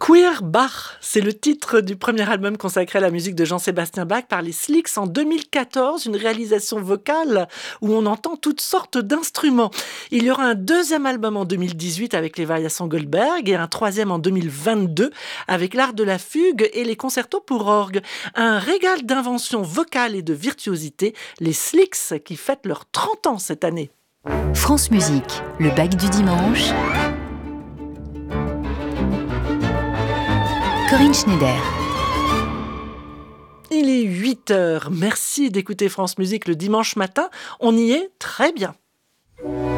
Queer Bach, c'est le titre du premier album consacré à la musique de Jean-Sébastien Bach par les Slicks en 2014, une réalisation vocale où on entend toutes sortes d'instruments. Il y aura un deuxième album en 2018 avec les Variations Goldberg et un troisième en 2022 avec l'art de la fugue et les concertos pour orgue. Un régal d'invention vocale et de virtuosité, les Slicks qui fêtent leurs 30 ans cette année. France Musique, le bac du dimanche. Corinne Schneider. Il est 8h. Merci d'écouter France Musique le dimanche matin. On y est très bien.